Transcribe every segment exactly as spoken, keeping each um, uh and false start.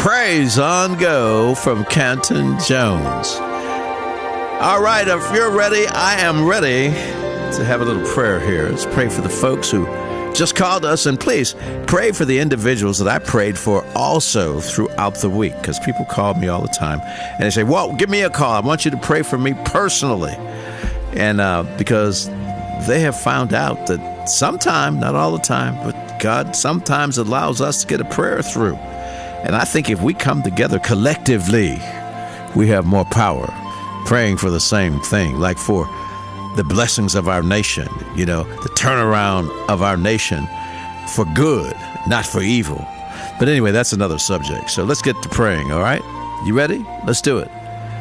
Praise on Go from Canton Jones. All right, if you're ready, I am ready to have a little prayer here. Let's pray for the folks who just called us, and please pray for the individuals that I prayed for also throughout the week, because people call me all the time and they say, well, give me a call. I want you to pray for me personally. And uh, because they have found out that sometime, not all the time, but God sometimes allows us to get a prayer through. And I think if we come together collectively, we have more power praying for the same thing, like for the blessings of our nation, you know, the turnaround of our nation for good, not for evil. But anyway, that's another subject. So let's get to praying, all right? You ready? Let's do it.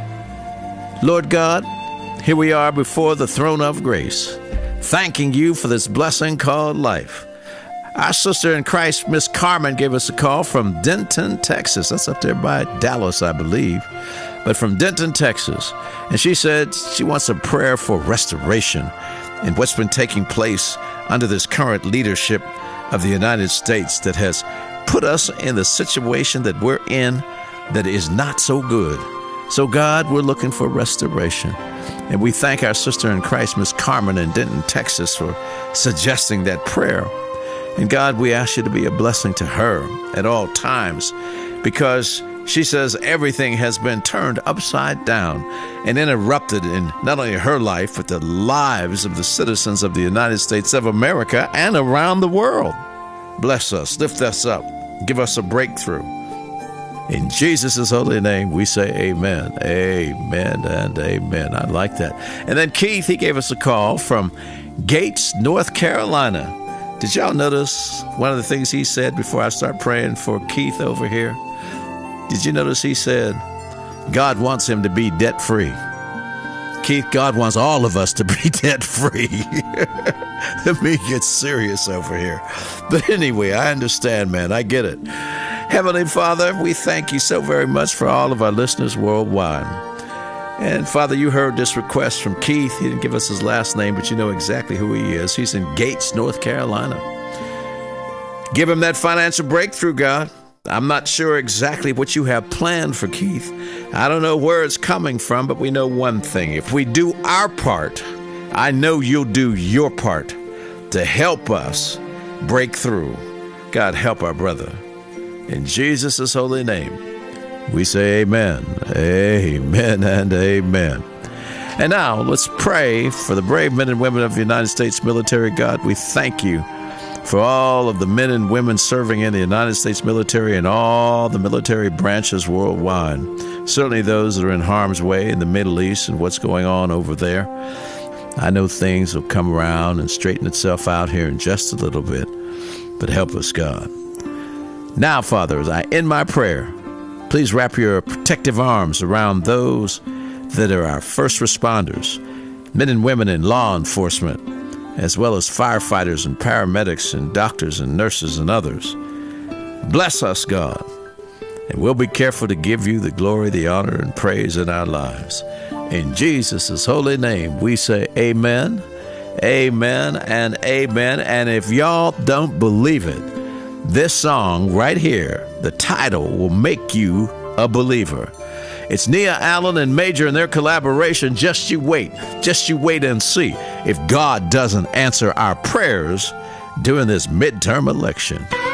Lord God, here we are before the throne of grace, thanking you for this blessing called life. Our sister in Christ, Miss Carmen, gave us a call from Denton, Texas. That's up there by Dallas, I believe, but from Denton, Texas. And she said she wants a prayer for restoration in what's been taking place under this current leadership of the United States that has put us in the situation that we're in that is not so good. So, God, we're looking for restoration. And we thank our sister in Christ, Miss Carmen in Denton, Texas, for suggesting that prayer. And God, we ask you to be a blessing to her at all times, because she says everything has been turned upside down and interrupted in not only her life, but the lives of the citizens of the United States of America and around the world. Bless us, lift us up, give us a breakthrough. In Jesus' holy name, we say amen, amen, and amen. I like that. And then Keith, he gave us a call from Gates, North Carolina. Did y'all notice one of the things he said before I start praying for Keith over here? Did you notice he said, God wants him to be debt-free? Keith, God wants all of us to be debt-free. Let me get serious over here. But anyway, I understand, man. I get it. Heavenly Father, we thank you so very much for all of our listeners worldwide. And Father, you heard this request from Keith. He didn't give us his last name, but you know exactly who he is. He's in Gates, North Carolina. Give him that financial breakthrough, God. I'm not sure exactly what you have planned for Keith. I don't know where it's coming from, but we know one thing. If we do our part, I know you'll do your part to help us break through. God, help our brother. In Jesus' holy name, we say amen, amen, and amen. And now let's pray for the brave men and women of the United States military. God, we thank you for all of the men and women serving in the United States military and all the military branches worldwide. Certainly those that are in harm's way in the Middle East and what's going on over there. I know things will come around and straighten itself out here in just a little bit, but help us, God. Now, Father, as I end my prayer, please wrap your protective arms around those that are our first responders, men and women in law enforcement, as well as firefighters and paramedics and doctors and nurses and others. Bless us, God, and we'll be careful to give you the glory, the honor, and praise in our lives. In Jesus' holy name, we say amen, amen, and amen. And if y'all don't believe it, this song right here, the title, will make you a believer. It's Nia Allen and Major and their collaboration. Just you wait. Just you wait and see if God doesn't answer our prayers during this midterm election.